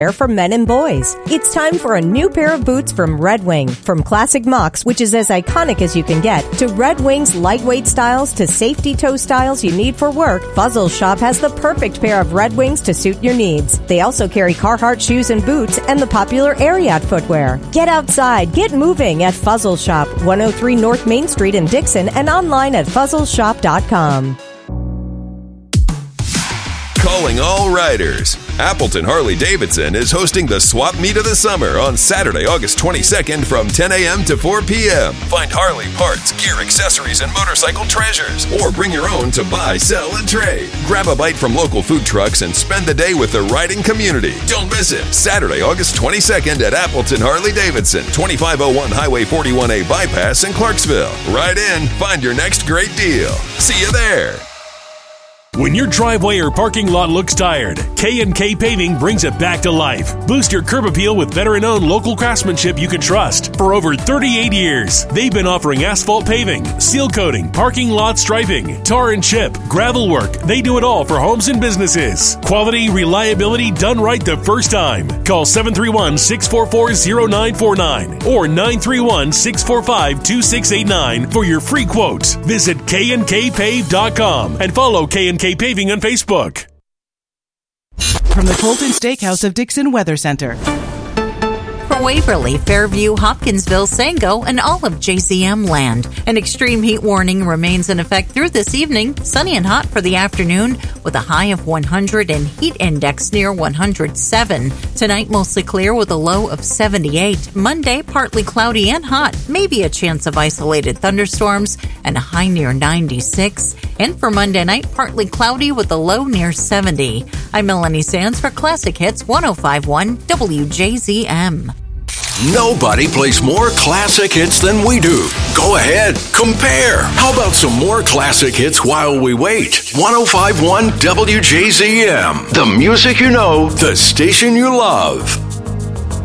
for men and boys. It's time for a new pair of boots from Red Wing. From classic mocks, which is as iconic as you can get, to Red Wing's lightweight styles to safety toe styles you need for work, Fuzzle Shop has the perfect pair of Red Wings to suit your needs. They also carry Carhartt shoes and boots and the popular Ariat footwear. Get outside, get moving at Fuzzle Shop, 103 North Main Street in Dixon, and online at fuzzleshop.com. Calling all riders. Appleton Harley-Davidson is hosting the Swap Meet of the Summer on Saturday, August 22nd from 10 a.m. to 4 p.m. Find Harley parts, gear, accessories, and motorcycle treasures. Or bring your own to buy, sell, and trade. Grab a bite from local food trucks and spend the day with the riding community. Don't miss it. Saturday, August 22nd at Appleton Harley-Davidson, 2501 Highway 41A Bypass in Clarksville. Ride in, find your next great deal. See you there. When your driveway or parking lot looks tired, K&K Paving brings it back to life. Boost your curb appeal with veteran-owned local craftsmanship you can trust. For over 38 years, they've been offering asphalt paving, seal coating, parking lot striping, tar and chip, gravel work. They do it all for homes and businesses. Quality, reliability done right the first time. Call 731-644-0949 or 931-645-2689 for your free quotes. Visit knkpave.com and follow K&K Paving on Facebook. From the Colton Steakhouse of Dixon Weather Center. For Waverly, Fairview, Hopkinsville, Sango, and all of JCM land. An extreme heat warning remains in effect through this evening. Sunny and hot for the afternoon with a high of 100 and heat index near 107. Tonight, mostly clear with a low of 78. Monday, partly cloudy and hot. Maybe a chance of isolated thunderstorms and a high near 96. And for Monday night, partly cloudy with a low near 70. I'm Melanie Sands for Classic Hits 105.1 WJZM. Nobody plays more classic hits than we do. Go ahead, compare. How about some more classic hits while we wait? 105.1 WJZM. The music you know, the station you love.